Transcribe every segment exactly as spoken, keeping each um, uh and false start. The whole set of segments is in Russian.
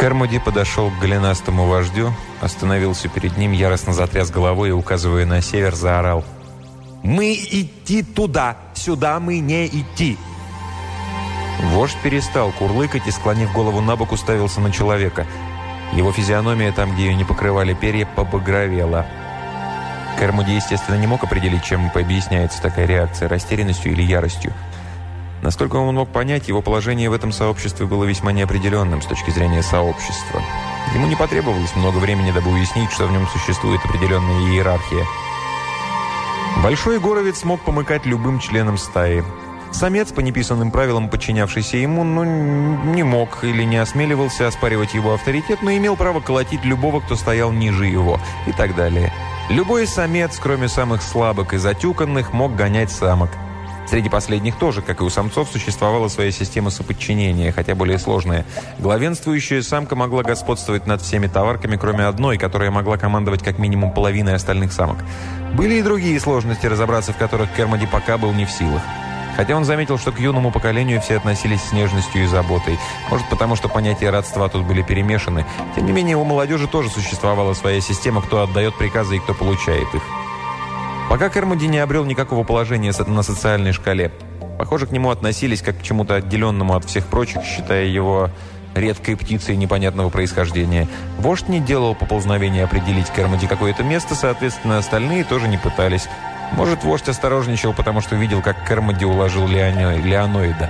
Кермоди подошел к голенастому вождю, остановился перед ним, яростно затряс головой и, указывая на север, заорал: «Мы идти туда! Сюда мы не идти!» Вождь перестал курлыкать и, склонив голову на бок, уставился на человека. Его физиономия, там, где ее не покрывали перья, побагровела. Кермоди, естественно, не мог определить, чем объясняется такая реакция – растерянностью или яростью. Насколько он мог понять, его положение в этом сообществе было весьма неопределенным с точки зрения сообщества. Ему не потребовалось много времени, дабы уяснить, что в нем существует определенная иерархия. Большой горовец мог помыкать любым членом стаи. Самец, по неписанным правилам подчинявшийся ему, ну, не мог или не осмеливался оспаривать его авторитет, но имел право колотить любого, кто стоял ниже его, и так далее. Любой самец, кроме самых слабых и затюканных, мог гонять самок. Среди последних тоже, как и у самцов, существовала своя система соподчинения, хотя более сложная. Главенствующая самка могла господствовать над всеми товарками, кроме одной, которая могла командовать как минимум половиной остальных самок. Были и другие сложности, разобраться в которых Кермоди пока был не в силах. Хотя он заметил, что к юному поколению все относились с нежностью и заботой. Может, потому что понятия родства тут были перемешаны. Тем не менее, у молодежи тоже существовала своя система, кто отдает приказы и кто получает их. Пока Кермоди не обрел никакого положения на социальной шкале. Похоже, к нему относились как к чему-то отделенному от всех прочих, считая его редкой птицей непонятного происхождения. Вождь не делал поползновения определить Кермоди какое-то место, соответственно, остальные тоже не пытались. Может, вождь осторожничал, потому что видел, как Кермоди уложил Леоноида.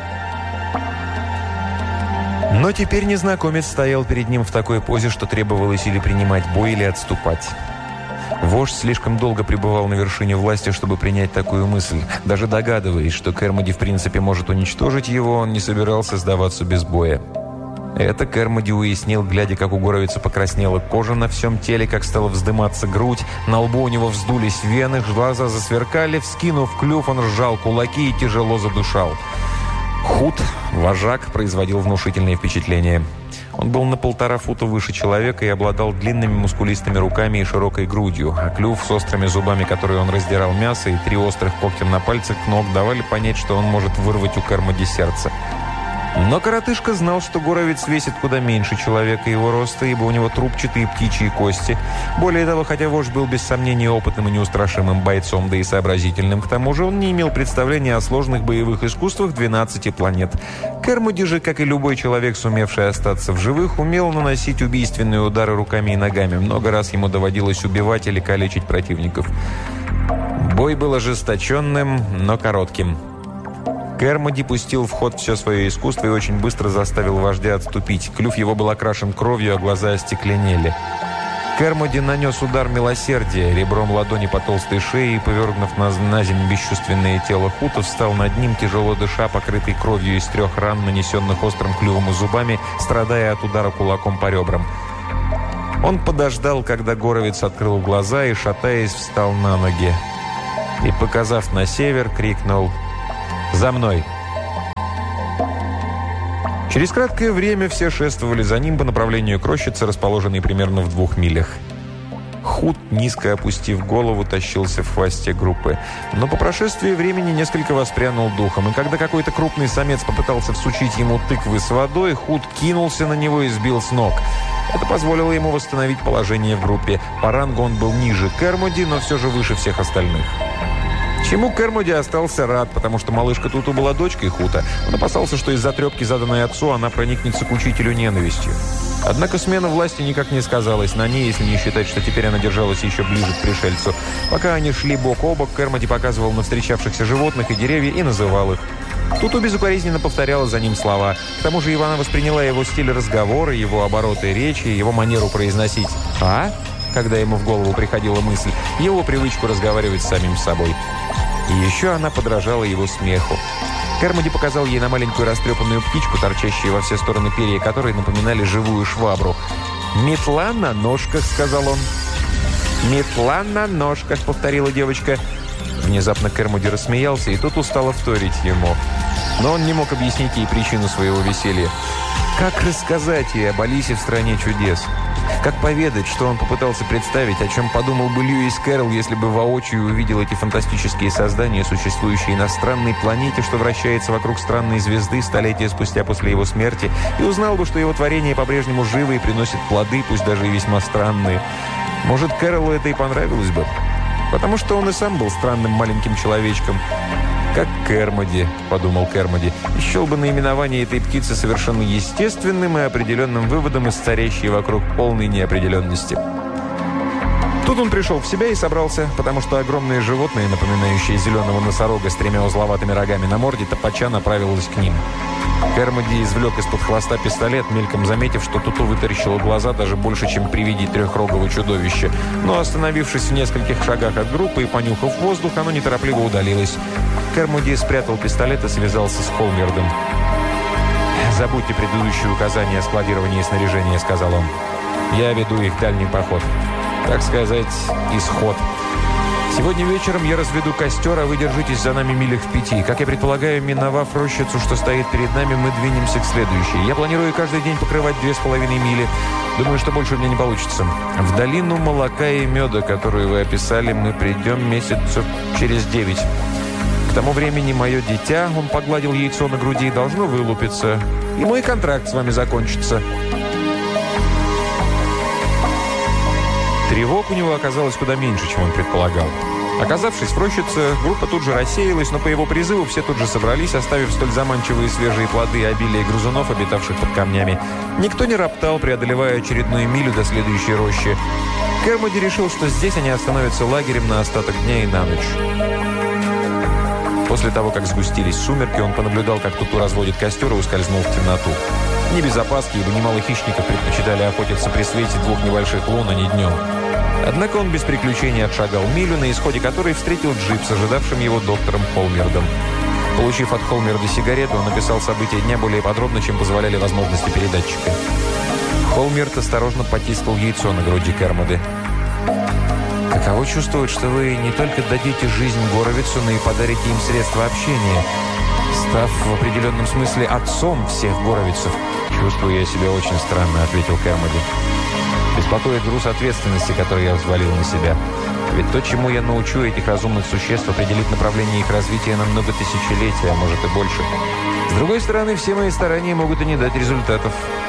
Но теперь незнакомец стоял перед ним в такой позе, что требовалось или принимать бой, или отступать. Вождь слишком долго пребывал на вершине власти, чтобы принять такую мысль. Даже догадываясь, что Кермоди в принципе может уничтожить его, он не собирался сдаваться без боя. Это Кермоди уяснил, глядя, как у горовицы покраснела кожа на всем теле, как стала вздыматься грудь, на лбу у него вздулись вены, глаза засверкали, вскинув клюв, он сжал кулаки и тяжело задышал. Худ, вожак, производил внушительное впечатление. Он был на полтора фута выше человека и обладал длинными мускулистыми руками и широкой грудью, а клюв с острыми зубами, которые он раздирал мясо, и три острых когтя на пальцах ног давали понять, что он может вырвать у Кермоди сердце. Но коротышка знал, что горовец весит куда меньше человека его роста, ибо у него трубчатые птичьи кости. Более того, хотя вождь был без сомнения опытным и неустрашимым бойцом, да и сообразительным, к тому же он не имел представления о сложных боевых искусствах двенадцати планет. Кермоди же, как и любой человек, сумевший остаться в живых, умел наносить убийственные удары руками и ногами. Много раз ему доводилось убивать или калечить противников. Бой был ожесточенным, но коротким. Кермоди пустил в ход все свое искусство и очень быстро заставил вождя отступить. Клюв его был окрашен кровью, а глаза остекленели. Кермоди нанес удар милосердия ребром ладони по толстой шее и, повергнув на, на землю бесчувственное тело Хута, встал над ним, тяжело дыша, покрытый кровью из трех ран, нанесенных острым клювом и зубами, страдая от удара кулаком по ребрам. Он подождал, когда горовец открыл глаза и, шатаясь, встал на ноги. И, показав на север, крикнул: «За мной!» Через краткое время все шествовали за ним по направлению к рощице, расположенной примерно в двух милях. Худ, низко опустив голову, тащился в хвосте группы. Но по прошествии времени несколько воспрянул духом, и когда какой-то крупный самец попытался всучить ему тыквы с водой, Худ кинулся на него и сбил с ног. Это позволило ему восстановить положение в группе. По рангу он был ниже Кермоди, но все же выше всех остальных. Чему Кермоди остался рад, потому что малышка Туту была дочкой Хута. Он опасался, что из-за трепки, заданной отцу, она проникнется к учителю ненавистью. Однако смена власти никак не сказалась на ней, если не считать, что теперь она держалась еще ближе к пришельцу. Пока они шли бок о бок, Кермоди показывал на встречавшихся животных и деревья и называл их. Туту безукоризненно повторяла за ним слова. К тому же Ивана восприняла его стиль разговора, его обороты речи, его манеру произносить «а?», когда ему в голову приходила мысль, его привычку разговаривать с самим собой. И еще она подражала его смеху. Кермоди показал ей на маленькую растрепанную птичку, торчащую во все стороны перья которой напоминали живую швабру. «Метла на ножках», — сказал он. «Метла на ножках», — повторила девочка. Внезапно Кермоди рассмеялся, и тут устало вторить ему. Но он не мог объяснить ей причину своего веселья. Как рассказать ей об Алисе в «Стране чудес»? Как поведать, что он попытался представить, о чем подумал бы Льюис Кэрролл, если бы воочию увидел эти фантастические создания, существующие на странной планете, что вращается вокруг странной звезды столетия спустя после его смерти, и узнал бы, что его творение по-прежнему живо и приносит плоды, пусть даже и весьма странные. Может, Кэрроллу это и понравилось бы, потому что он и сам был странным маленьким человечком. «Как Кермоди», — подумал Кермоди, — и счел бы наименование этой птицы совершенно естественным и определенным выводом из царящей вокруг полной неопределенности. Тут он пришел в себя и собрался, потому что огромное животное, напоминающее зеленого носорога с тремя узловатыми рогами на морде, топача направилось к ним. Кермоди извлек из-под хвоста пистолет, мельком заметив, что Туту вытаращило глаза даже больше, чем при виде трехрогого чудовища. Но, остановившись в нескольких шагах от группы и понюхав воздух, оно неторопливо удалилось. Кермоди спрятал пистолет и связался с Холмердом. «Забудьте предыдущие указания о складировании снаряжения», — сказал он. «Я веду их в дальний поход. Так сказать, исход. Сегодня вечером я разведу костер, а вы держитесь за нами милях в пяти. Как я предполагаю, миновав рощицу, что стоит перед нами, мы двинемся к следующей. Я планирую каждый день покрывать две с половиной мили. Думаю, что больше у меня не получится. В долину молока и меда, которую вы описали, мы придем месяцев через девять. К тому времени мое дитя, он погладил яйцо на груди, должно вылупиться. И мой контракт с вами закончится». Тревог у него оказалось куда меньше, чем он предполагал. Оказавшись в рощице, группа тут же рассеялась, но по его призыву все тут же собрались, оставив столь заманчивые свежие плоды и обилие грызунов, обитавших под камнями. Никто не роптал, преодолевая очередную милю до следующей рощи. Кермоди решил, что здесь они остановятся лагерем на остаток дня и на ночь. После того, как сгустились сумерки, он понаблюдал, как Туту разводит костер и ускользнул в темноту. Не без опаски, ибо немало хищников предпочитали охотиться при свете двух небольших лун, а не днем. Однако он без приключений отшагал милю, на исходе которой встретил джип с ожидавшим его доктором Холмердом. Получив от Холмерда сигарету, он описал события дня более подробно, чем позволяли возможности передатчика. Холмерд осторожно потискал яйцо на груди Кермоди. «Каково чувствовать, что вы не только дадите жизнь Горовицу, но и подарите им средства общения, став в определенном смысле отцом всех Горовицев?» «Чувствую я себя очень странно», — ответил Кермоди. «Беспокоит груз ответственности, который я взвалил на себя. Ведь то, чему я научу этих разумных существ, определит направление их развития на много тысячелетий, а может и больше. С другой стороны, все мои старания могут и не дать результатов.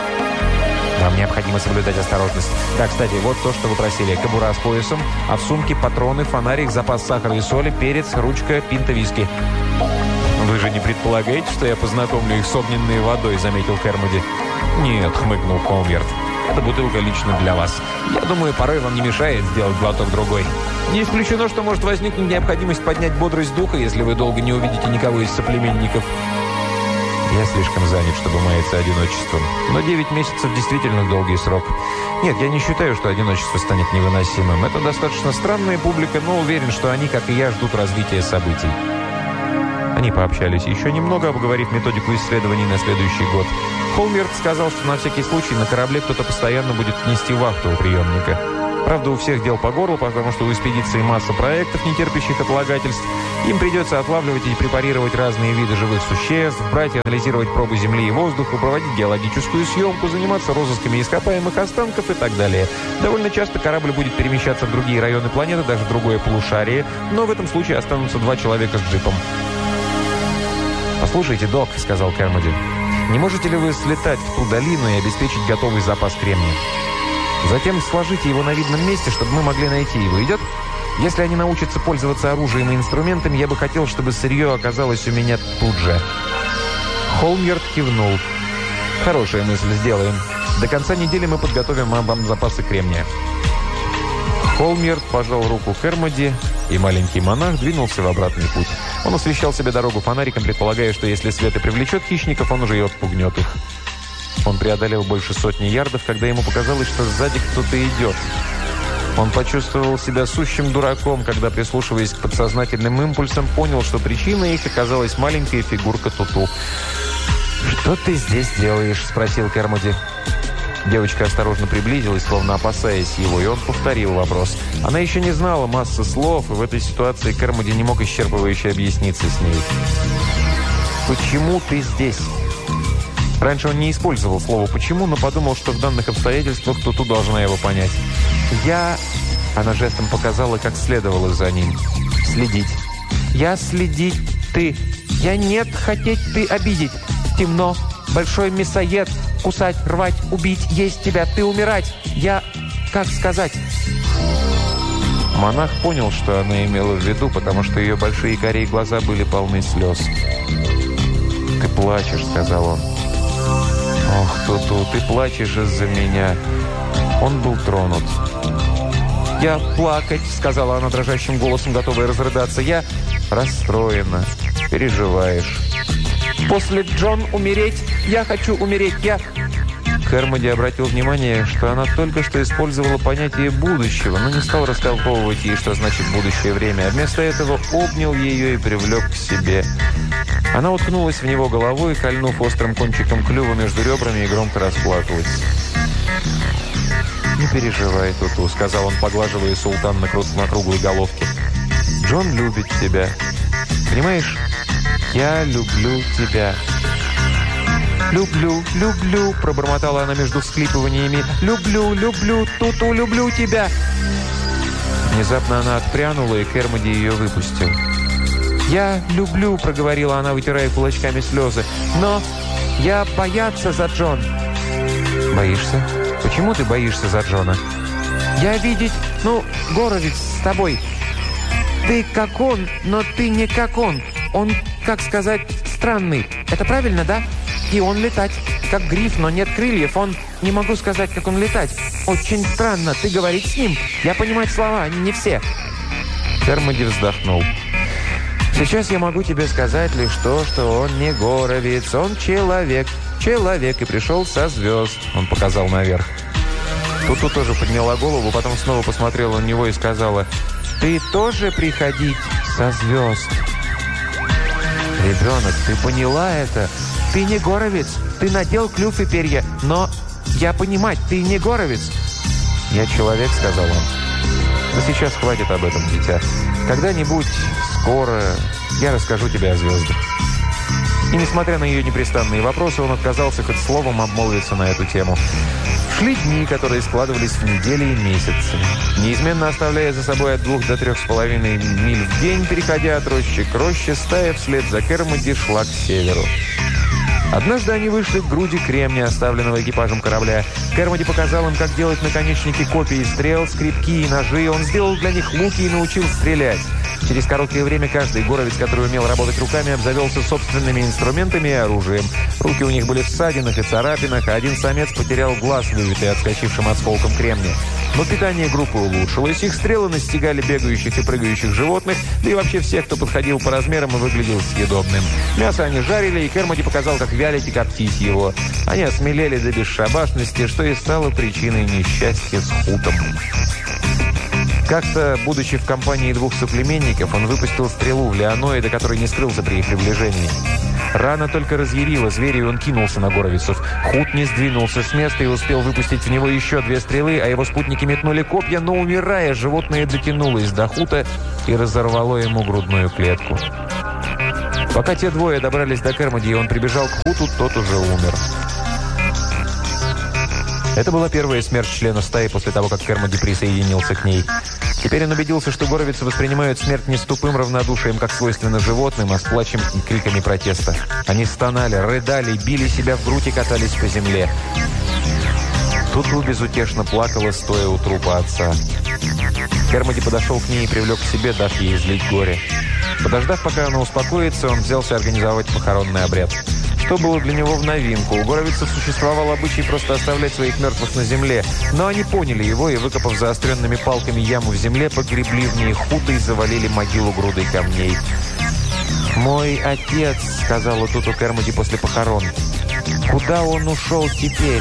Вам необходимо соблюдать осторожность. Да, кстати, вот то, что вы просили. Кобура с поясом, а в сумке патроны, фонарик, запас сахара и соли, перец, ручка, пинта виски». «Вы же не предполагаете, что я познакомлю их с огненной водой?» — заметил Кермоди. «Нет», — хмыкнул Холмерд. «Эта бутылка лично для вас. Я думаю, порой вам не мешает сделать глоток другой. Не исключено, что может возникнуть необходимость поднять бодрость духа, если вы долго не увидите никого из соплеменников». «Я слишком занят, чтобы маяться одиночеством. Но девять месяцев действительно долгий срок. Нет, я не считаю, что одиночество станет невыносимым. Это достаточно странная публика, но уверен, что они, как и я, ждут развития событий». Они пообщались еще немного, обговорив методику исследований на следующий год. Холмерд сказал, что на всякий случай на корабле кто-то постоянно будет нести вахту у приемника. Правда, у всех дел по горлу, потому что у экспедиции масса проектов, не терпящих отлагательств. Им придется отлавливать и препарировать разные виды живых существ, брать и анализировать пробы земли и воздуха, проводить геологическую съемку, заниматься розысками ископаемых останков и так далее. Довольно часто корабль будет перемещаться в другие районы планеты, даже в другое полушарие, но в этом случае останутся два человека с джипом. «Послушайте, док», — сказал Кермоди, — «не можете ли вы слетать в ту долину и обеспечить готовый запас кремния? Затем сложите его на видном месте, чтобы мы могли найти его. Идет? Если они научатся пользоваться оружием и инструментами, я бы хотел, чтобы сырье оказалось у меня тут же». Холмерд кивнул. «Хорошая мысль, сделаем. До конца недели мы подготовим вам запасы кремния». Холмерд пожал руку Кермоди, и маленький монах двинулся в обратный путь. Он освещал себе дорогу фонариком, предполагая, что если свет и привлечет хищников, он уже и отпугнет их. Он преодолел больше сотни ярдов, когда ему показалось, что сзади кто-то идет. Он почувствовал себя сущим дураком, когда, прислушиваясь к подсознательным импульсам, понял, что причиной их оказалась маленькая фигурка Туту. «Что ты здесь делаешь?» – спросил Кермоди. Девочка осторожно приблизилась, словно опасаясь его, и он повторил вопрос. Она еще не знала массы слов, и в этой ситуации Кермоди не мог исчерпывающе объясниться с ней. «Почему ты здесь?» Раньше он не использовал слово «почему», но подумал, что в данных обстоятельствах Туту должна его понять. «Я...» — она жестом показала, как следовало за ним. «Следить». «Я следить, ты...» «Я нет, хотеть ты обидеть. Темно, большой мясоед, кусать, рвать, убить, есть тебя, ты умирать. Я... как сказать?» Монах понял, что она имела в виду, потому что ее большие карие глаза были полны слез. «Ты плачешь», — сказал он. «Ох, Туту, ты плачешь из-за меня». Он был тронут. «Я плакать», — сказала она дрожащим голосом, готовая разрыдаться. «Я расстроена. Переживаешь». «После Джон умереть? Я хочу умереть. Я...» Кермоди обратил внимание, что она только что использовала понятие будущего, но не стал растолковывать ей, что значит будущее время, а вместо этого обнял ее и привлек к себе. Она уткнулась в него головой, кольнув острым кончиком клюва между ребрами, и громко расплакалась. «Не переживай, Туту», — сказал он, поглаживая султан на, кру- на круглой головке. «Джон любит тебя. Понимаешь, я люблю тебя». «Люблю, люблю», — пробормотала она между всхлипываниями. «Люблю, люблю, Туту, люблю тебя». Внезапно она отпрянула, и Кермоди ее выпустил. «Я люблю», — проговорила она, вытирая кулачками слезы. «Но я бояться за Джон». «Боишься? Почему ты боишься за Джона?» «Я видеть, ну, Горовец с тобой. Ты как он, но ты не как он. Он, как сказать, странный. Это правильно, да? И он летать, как гриф, но нет крыльев. Он, не могу сказать, как он летать. Очень странно. Ты говорить с ним. Я понимать слова, они не все». Кермоди вздохнул. «Сейчас я могу тебе сказать лишь то, что он не Горовец, он человек. Человек и пришел со звезд». Он показал наверх. Туту тоже подняла голову, потом снова посмотрела на него и сказала: «Ты тоже приходить со звезд?» «Ребенок, ты поняла это? Ты не Горовец, ты надел клюв и перья, но я понимать, ты не Горовец». «Я человек», — сказал он. «Но сейчас хватит об этом, дитя. Когда-нибудь, скоро, я расскажу тебе о звездах». И несмотря на ее непрестанные вопросы, он отказался хоть словом обмолвиться на эту тему. Шли дни, которые складывались в недели и месяцы. Неизменно оставляя за собой от двух до трех с половиной миль в день, переходя от рощи к роще, стая вслед за Кермоди шла к северу. Однажды они вышли к груди кремня, оставленного экипажем корабля. Кермоди показал им, как делать наконечники копий и стрел, скребки и ножи. Он сделал для них луки и научил стрелять. Через короткое время каждый горовец, который умел работать руками, обзавелся собственными инструментами и оружием. Руки у них были в ссадинах и царапинах, а один самец потерял глаз, выбитый отскочившим осколком кремня. Но питание группы улучшилось, их стрелы настигали бегающих и прыгающих животных, да и вообще всех, кто подходил по размерам и выглядел съедобным. Мясо они жарили, и Кермоди показал, как вялить и коптить его. Они осмелели до бесшабашности, что и стало причиной несчастья с Хутом. Как-то, будучи в компании двух соплеменников, он выпустил стрелу в Леоноида, который не скрылся при их приближении. Рана только разъярила зверя, и он кинулся на горовицев. Хут не сдвинулся с места и успел выпустить в него еще две стрелы, а его спутники метнули копья, но, умирая, животное дотянулось до Хута и разорвало ему грудную клетку. Пока те двое добрались до Кермоди, и он прибежал к Хуту, тот уже умер. Это была первая смерть члена стаи после того, как Кермоди присоединился к ней. Теперь он убедился, что горовицы воспринимают смерть не с тупым равнодушием, как свойственно животным, а с плачем и криками протеста. Они стонали, рыдали, били себя в грудь и катались по земле. Туту безутешно плакала, стоя у трупа отца. Кермоди подошел к ней и привлек к себе, дав ей излить горе. Подождав, пока она успокоится, он взялся организовать похоронный обряд. Что было для него в новинку. У горовицев существовал обычай просто оставлять своих мертвых на земле. Но они поняли его и, выкопав заостренными палками яму в земле, погребли в ней Хута и завалили могилу грудой камней. «Мой отец», — сказала Туту Кермоди после похорон. «Куда он ушел теперь?»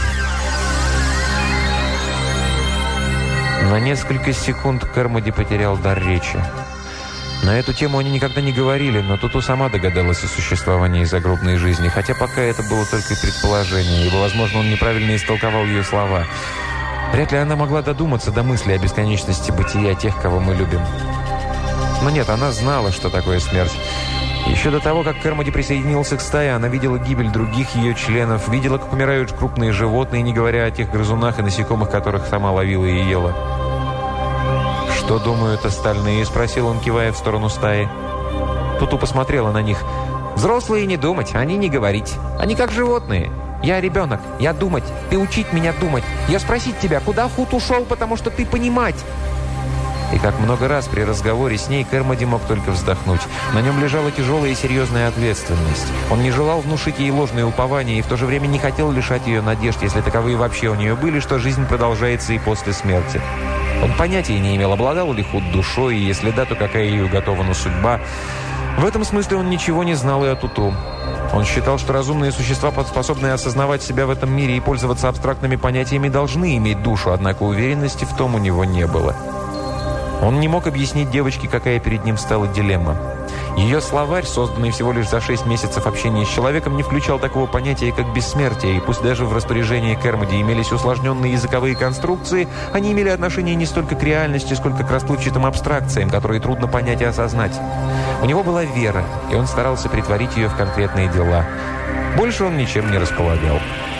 На несколько секунд Кермоди потерял дар речи. На эту тему они никогда не говорили, но Туту сама догадалась о существовании загробной жизни, хотя пока это было только предположение, ибо, возможно, он неправильно истолковал ее слова. Вряд ли она могла додуматься до мысли о бесконечности бытия тех, кого мы любим. Но нет, она знала, что такое смерть. Еще до того, как Кермоди присоединился к стае, она видела гибель других ее членов, видела, как умирают крупные животные, не говоря о тех грызунах и насекомых, которых сама ловила и ела. «Что думают остальные?» – спросил он, кивая в сторону стаи. Туту посмотрела на них. «Взрослые не думать, они не говорить. Они как животные. Я ребенок, я думать, ты учить меня думать. Я спросить тебя, куда Хут ушел, потому что ты понимать». И как много раз при разговоре с ней Кермоди мог только вздохнуть. На нем лежала тяжелая и серьезная ответственность. Он не желал внушить ей ложные упования и в то же время не хотел лишать ее надежд, если таковые вообще у нее были, что жизнь продолжается и после смерти. Он понятия не имел, обладал ли Хут душой, и если да, то какая ей уготована судьба. В этом смысле он ничего не знал и о Туту. Он считал, что разумные существа, способные осознавать себя в этом мире и пользоваться абстрактными понятиями, должны иметь душу, однако уверенности в том у него не было. Он не мог объяснить девочке, какая перед ним стала дилемма. Ее словарь, созданный всего лишь за шесть месяцев общения с человеком, не включал такого понятия, как бессмертие, и пусть даже в распоряжении Кермоди имелись усложненные языковые конструкции, они имели отношение не столько к реальности, сколько к расплывчатым абстракциям, которые трудно понять и осознать. У него была вера, и он старался претворить ее в конкретные дела. Больше он ничем не располагал.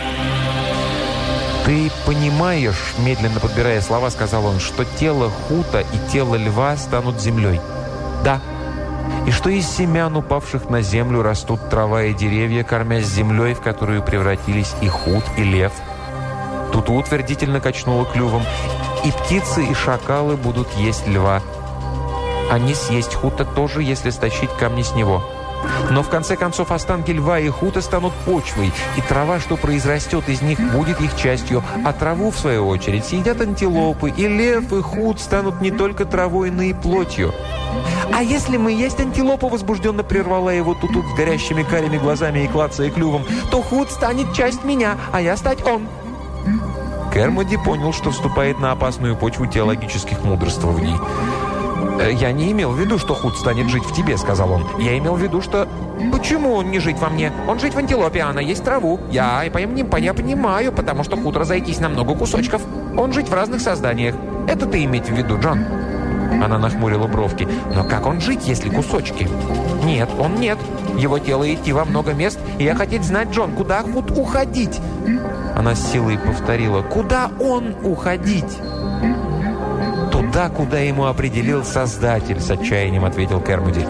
«Ты понимаешь, — медленно подбирая слова, сказал он, — что тело Хута и тело льва станут землей?» «Да. И что из семян, упавших на землю, растут трава и деревья, кормясь землей, в которую превратились и Хут, и лев?» Туту утвердительно качнула клювом. «И птицы, и шакалы будут есть льва. Они съесть Хута тоже, если стащить камни с него. Но в конце концов останки льва и Хута станут почвой, и трава, что произрастет из них, будет их частью, а траву, в свою очередь, съедят антилопы, и лев, и Хут станут не только травой, но и плотью». «А если мы есть антилопу?» — возбужденно прервала его Туту с горящими карими глазами и клацая клювом, «то Хут станет часть меня, а я стать он». Кермоди понял, что вступает на опасную почву теологических мудрствований. «Я не имел в виду, что Хут станет жить в тебе», — сказал он. «Я имел в виду, что...» «Почему он не жить во мне? Он жить в антилопе, а она есть траву. Я, я понимаю, потому что Хут разойтись на много кусочков. Он жить в разных созданиях. Это ты иметь в виду, Джон?» Она нахмурила бровки. «Но как он жить, если кусочки?» «Нет, он нет. Его тело идти во много мест, и я хотеть знать, Джон, куда Хут уходить?» Она с силой повторила. «Куда он уходить?» «Туда, куда ему определил Создатель», — с отчаянием ответил Кермоди.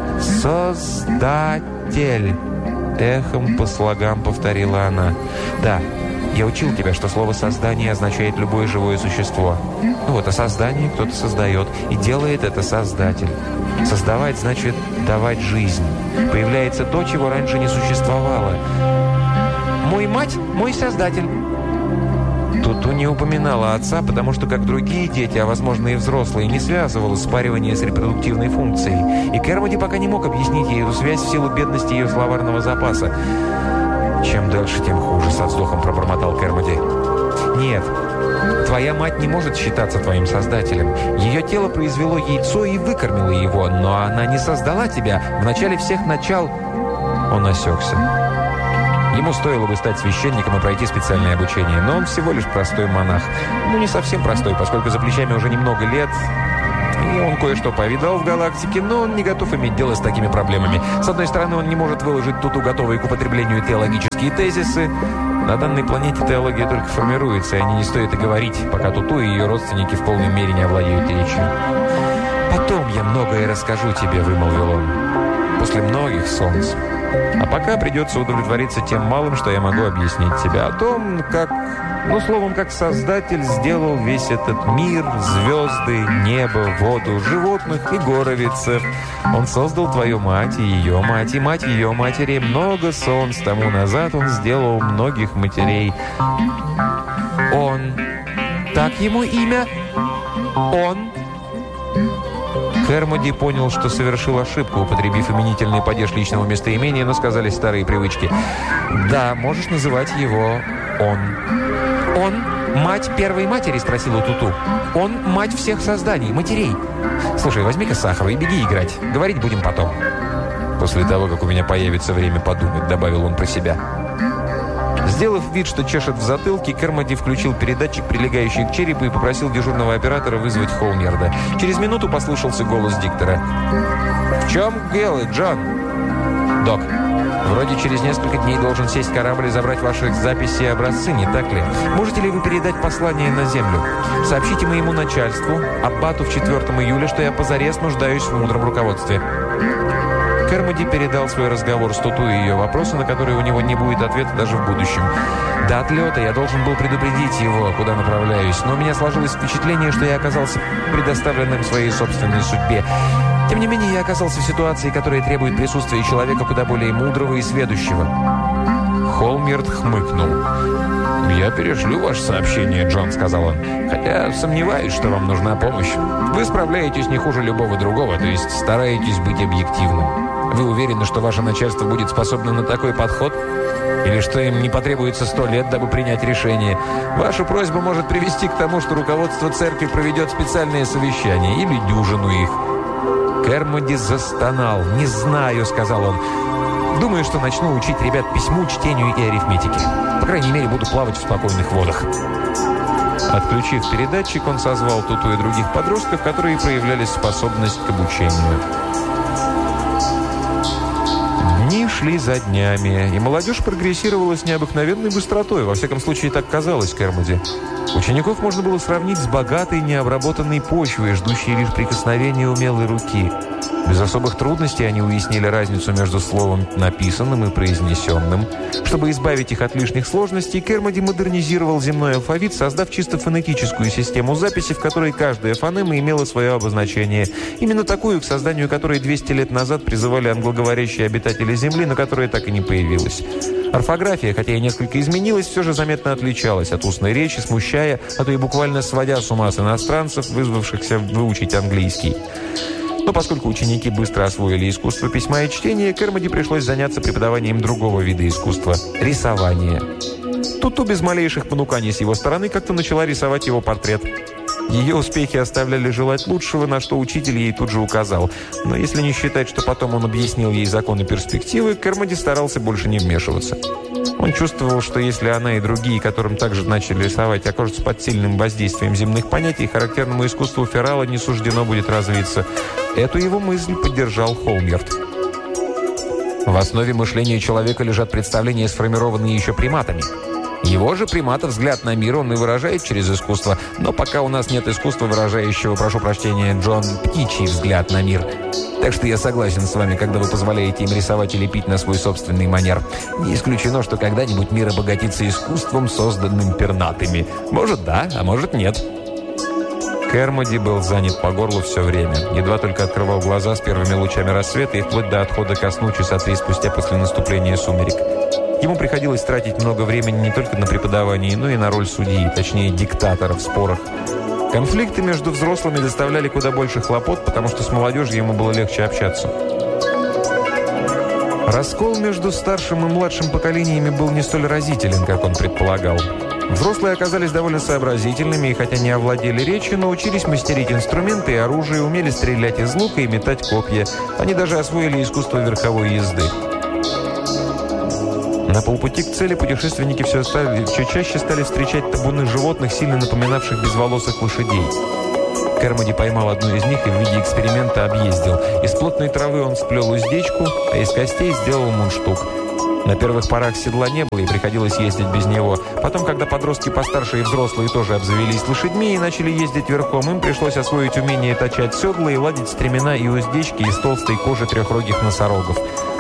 «Создатель», — эхом по слогам повторила она. «Да, я учил тебя, что слово «создание» означает любое живое существо. Ну вот, а создание кто-то создает, и делает это Создатель. Создавать значит давать жизнь. Появляется то, чего раньше не существовало. Мой мать — мой Создатель». Туту не упоминала отца, потому что, как другие дети, а возможно и взрослые, не связывала спаривание с репродуктивной функцией. И Кермоди пока не мог объяснить ей эту связь в силу бедности ее словарного запаса. «Чем дальше, тем хуже», — со вздохом пробормотал Кермоди. «Нет, твоя мать не может считаться твоим создателем. Ее тело произвело яйцо и выкормило его, но она не создала тебя. В начале всех начал...» Он осекся. Ему стоило бы стать священником и пройти специальное обучение, но он всего лишь простой монах. Ну, не совсем простой, поскольку за плечами уже немного лет, и он кое-что повидал в галактике, но он не готов иметь дело с такими проблемами. С одной стороны, он не может выложить Туту готовые к употреблению теологические тезисы. На данной планете теология только формируется, и о ней не стоит и говорить, пока Туту и ее родственники в полной мере не овладеют речью. «Потом я многое расскажу тебе», — вымолвил он, — «после многих солнц. А пока придется удовлетвориться тем малым, что я могу объяснить тебе. О том, как, ну, словом, как Создатель сделал весь этот мир, звезды, небо, воду, животных и горовицев. Он создал твою мать и ее мать, и мать ее матери. Много солнц тому назад он сделал многих матерей. Он... Так ему имя? Он... Кермоди понял, что совершил ошибку, употребив именительный падеж личного местоимения, но сказались старые привычки. «Да, можешь называть его он». «Он? Мать первой матери?» – спросила Туту. «Он мать всех созданий, матерей. Слушай, возьми-ка сахар и беги играть. Говорить будем потом». «После того, как у меня появится время подумать», – добавил он про себя. Сделав вид, что чешет в затылке, Кермоди включил передатчик, прилегающий к черепу, и попросил дежурного оператора вызвать Хоуньярда. Через минуту послышался голос диктора. «В чем дело, Джон?» «Док, вроде через несколько дней должен сесть корабль и забрать ваши записи и образцы, не так ли? Можете ли вы передать послание на Землю? Сообщите моему начальству, аббату в четвёртого июля, что я позарез нуждаюсь в мудром руководстве». Кермоди передал свой разговор с Туту и ее вопросы, на которые у него не будет ответа даже в будущем. До отлета я должен был предупредить его, куда направляюсь, но у меня сложилось впечатление, что я оказался предоставленным своей собственной судьбе. Тем не менее, я оказался в ситуации, которая требует присутствия человека куда более мудрого и сведущего. Холмерт хмыкнул. «Я перешлю ваше сообщение, Джон», — сказал он. «Хотя сомневаюсь, что вам нужна помощь. Вы справляетесь не хуже любого другого, то есть стараетесь быть объективным. Вы уверены, что ваше начальство будет способно на такой подход? Или что им не потребуется сто лет, дабы принять решение? Ваша просьба может привести к тому, что руководство церкви проведет специальное совещание или дюжину их». Кермоди застонал. «Не знаю», — сказал он. «Думаю, что начну учить ребят письму, чтению и арифметике. По крайней мере, буду плавать в спокойных водах». Отключив передатчик, он созвал Туту и других подростков, которые проявляли способность к обучению. Дни шли за днями, и молодежь прогрессировала с необыкновенной быстротой. Во всяком случае, так казалось Кермоди. Учеников можно было сравнить с богатой, необработанной почвой, ждущей лишь прикосновения умелой руки. Без особых трудностей они уяснили разницу между словом написанным и произнесенным. Чтобы избавить их от лишних сложностей, Кермоди модернизировал земной алфавит, создав чисто фонетическую систему записи, в которой каждая фонема имела свое обозначение. Именно такую, к созданию которой двести лет назад призывали англоговорящие обитатели Земли, но которая так и не появилась. Орфография, хотя и несколько изменилась, все же заметно отличалась от устной речи, смущая, а то и буквально сводя с ума с иностранцев, вызвавшихся выучить английский. Но поскольку ученики быстро освоили искусство письма и чтения, Кермоди пришлось заняться преподаванием другого вида искусства – рисования. Туту без малейших понуканий с его стороны как-то начала рисовать его портрет. Ее успехи оставляли желать лучшего, на что учитель ей тут же указал. Но если не считать, что потом он объяснил ей законы перспективы, Кермоди старался больше не вмешиваться. Он чувствовал, что если она и другие, которым также начали рисовать, окажутся под сильным воздействием земных понятий, характерному искусству Феррала не суждено будет развиться. Эту его мысль поддержал Холмерт. В основе мышления человека лежат представления, сформированные еще приматами. Его же примата взгляд на мир он и выражает через искусство. Но пока у нас нет искусства, выражающего, прошу прощения, Джон, птичий взгляд на мир. Так что я согласен с вами, когда вы позволяете им рисовать и лепить на свой собственный манер. Не исключено, что когда-нибудь мир обогатится искусством, созданным пернатыми. Может, да, а может, нет. Кермоди был занят по горлу все время. Едва только открывал глаза с первыми лучами рассвета и вплоть до отхода ко сну часа три спустя после наступления сумерек. Ему приходилось тратить много времени не только на преподавание, но и на роль судьи, точнее диктатора в спорах. Конфликты между взрослыми доставляли куда больше хлопот, потому что с молодежью ему было легче общаться. Раскол между старшим и младшим поколениями был не столь разителен, как он предполагал. Взрослые оказались довольно сообразительными, и хотя не овладели речью, научились мастерить инструменты и оружие, умели стрелять из лука и метать копья. Они даже освоили искусство верховой езды. На полпути к цели путешественники все, стали, все чаще стали встречать табуны животных, сильно напоминавших безволосых лошадей. Кермоди поймал одну из них и в виде эксперимента объездил. Из плотной травы он сплел уздечку, а из костей сделал мундштук. На первых порах седла не было, и приходилось ездить без него. Потом, когда подростки постарше и взрослые тоже обзавелись лошадьми и начали ездить верхом, им пришлось освоить умение точать седла и ладить стремена и уздечки из толстой кожи трехрогих носорогов.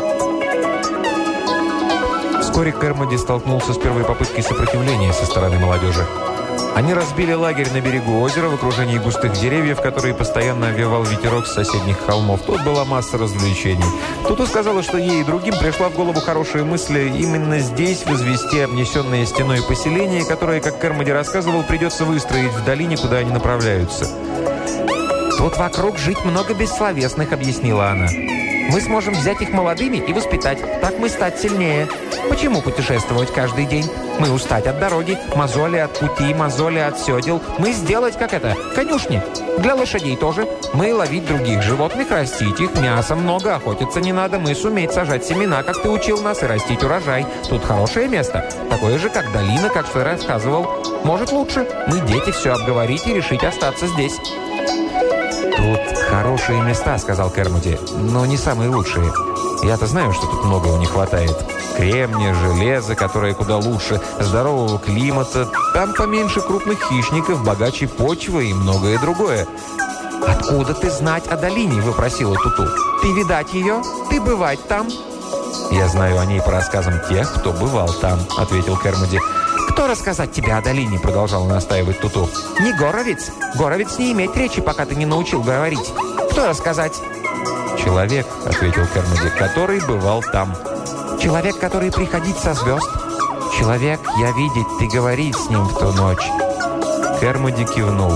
Вскоре Кермоди столкнулся с первой попыткой сопротивления со стороны молодежи. Они разбили лагерь на берегу озера в окружении густых деревьев, которые постоянно овевал ветерок с соседних холмов. Тут была масса развлечений. Туту сказала, что ей и другим пришла в голову хорошая мысль именно здесь возвести обнесенное стеной поселение, которое, как Кермоди рассказывал, придется выстроить в долине, куда они направляются. «Тут вокруг жить много бессловесных», — объяснила она. «Мы сможем взять их молодыми и воспитать. Так мы стать сильнее. Почему путешествовать каждый день? Мы устать от дороги, мозоли от пути, мозоли от седел. Мы сделать, как это, конюшни. Для лошадей тоже. Мы ловить других животных, растить их. Мяса много, охотиться не надо. Мы суметь сажать семена, как ты учил нас, и растить урожай. Тут хорошее место. Такое же, как долина, как ты рассказывал. Может, лучше. Мы, дети, все обговорить и решить остаться здесь». «Тут хорошие места», — сказал Кермоди, — «но не самые лучшие. Я-то знаю, что тут многого не хватает. Кремния, железа, которое куда лучше, здорового климата. Там поменьше крупных хищников, богаче почвы и многое другое. «Откуда ты знать о долине?» – выпросила Туту. «Ты видать ее? Ты бывать там?» «Я знаю о ней по рассказам тех, кто бывал там», – ответил Кермоди. «Кто рассказать тебе о долине?» – продолжала настаивать Туту. «Не Горовец. Горовец не имеет речи, пока ты не научил говорить. Кто рассказать?» «Человек», – ответил Кермоди, – «который бывал там». «Человек, который приходит со звезд?» «Человек, я видеть, ты говорить с ним в ту ночь». Кермоди кивнул.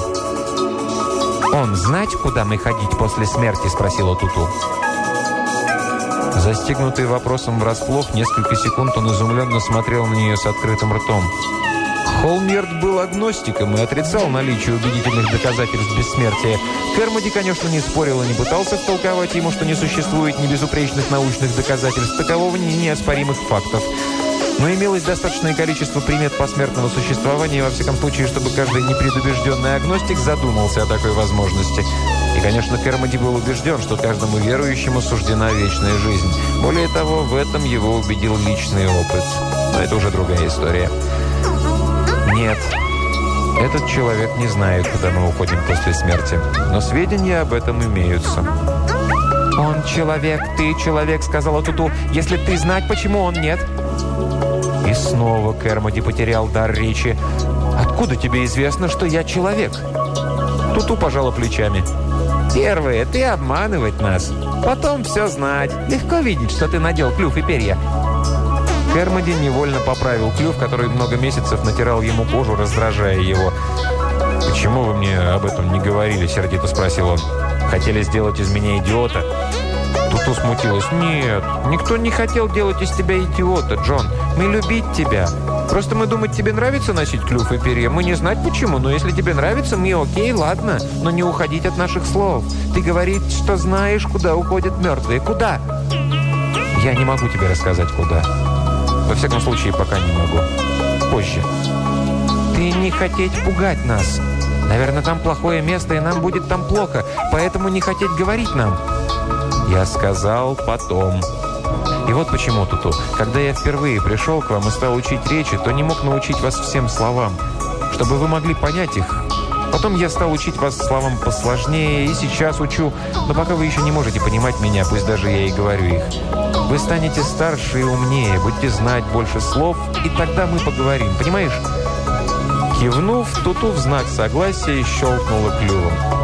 «Он знать, куда мы ходить после смерти?» – спросила Туту. Застигнутый вопросом врасплох, несколько секунд он изумленно смотрел на нее с открытым ртом. Холмьерд был агностиком и отрицал наличие убедительных доказательств бессмертия. Кермоди, конечно, не спорил и не пытался втолковать ему, что не существует ни безупречных научных доказательств такового, ни неоспоримых фактов. Но имелось достаточное количество примет посмертного существования, во всяком случае, чтобы каждый непредубежденный агностик задумался о такой возможности. И, конечно, Кермоди был убежден, что каждому верующему суждена вечная жизнь. Более того, в этом его убедил личный опыт. Но это уже другая история. Нет, этот человек не знает, куда мы уходим после смерти. Но сведения об этом имеются. «Он человек, ты человек», — сказала Туту. «Если ты знать, почему он нет?» И снова Кермоди потерял дар речи. «Откуда тебе известно, что я человек?» Туту пожала плечами. «Первое, ты обманывать нас. Потом все знать. Легко видеть, что ты надел клюв и перья». Кермоди невольно поправил клюв, который много месяцев натирал ему кожу, раздражая его. «Почему вы мне об этом не говорили?» – сердито спросил он. «Хотели сделать из меня идиота?» Туту смутилась. «Нет, никто не хотел делать из тебя идиота, Джон. Мы любить тебя. Просто мы думать, тебе нравится носить клюв и перья. Мы не знать почему, но если тебе нравится, мы окей, ладно. Но не уходить от наших слов. Ты говоришь, что знаешь, куда уходят мертвые. Куда?» «Я не могу тебе рассказать, куда. Во всяком случае, пока не могу. Позже». «Ты не хотеть пугать нас. Наверное, там плохое место, и нам будет там плохо. Поэтому не хотеть говорить нам». «Я сказал потом». И вот почему, Туту. Когда я впервые пришел к вам и стал учить речи, то не мог научить вас всем словам, чтобы вы могли понять их. Потом я стал учить вас словам посложнее, и сейчас учу, но пока вы еще не можете понимать меня, пусть даже я и говорю их. Вы станете старше и умнее, будете знать больше слов, и тогда мы поговорим, понимаешь?» Кивнув, Туту в знак согласия щелкнула клювом.